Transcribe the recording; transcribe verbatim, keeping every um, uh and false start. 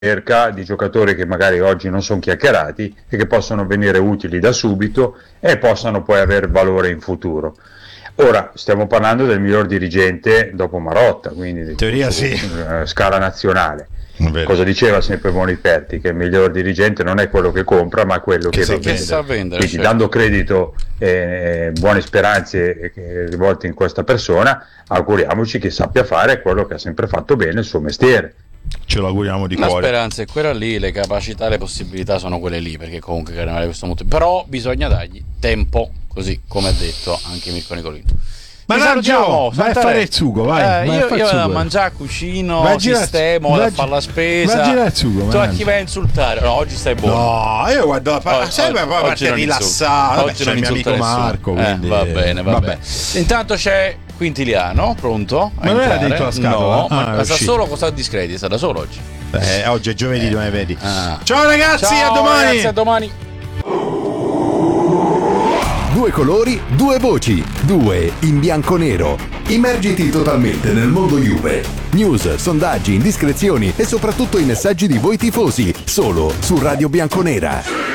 ricerca di giocatori che magari oggi non sono chiacchierati e che possono venire utili da subito e possano poi avere valore in futuro. Ora stiamo parlando del miglior dirigente dopo Marotta, quindi in teoria su, sì. uh, scala nazionale. Cosa diceva sempre Moniperti? Che il miglior dirigente non è quello che compra, ma quello che, che, che sa vendere. Quindi, certo. dando credito e eh, buone speranze eh, rivolte in questa persona, auguriamoci che sappia fare quello che ha sempre fatto bene, il suo mestiere. Ce lo auguriamo di la cuore. La speranza è quella lì, le capacità, le possibilità sono quelle lì, perché comunque Carnevale questo molto. Però bisogna dargli tempo, così come ha detto anche Mirko Nicolino. Ma Nargio, vai a fare il sugo, vai. Eh, vai io a io sugo. a mangiare, cucino, vai a sistemo, vado a fare la spesa. Vai a girare il sugo. Tu a chi vai a insultare? No, oggi stai buono. No, io guardo la pa- sempre poi parte rilassato. Oggi non c'è il mio amico Marco, quindi... eh, va bene, va Vabbè. bene. Intanto c'è Quintiliano, pronto? Ma non era dentro la scatola? No, ah, ma sta solo cosa discreti, sta da solo oggi. Eh, oggi è giovedì, eh. domani vedi. Ah. Ciao ragazzi, Ciao, a domani. Ragazzi, a domani. Due colori, due voci, due in bianco-nero. Immergiti totalmente nel mondo Juve. News, sondaggi, indiscrezioni e soprattutto i messaggi di voi tifosi, solo su Radio Bianconera.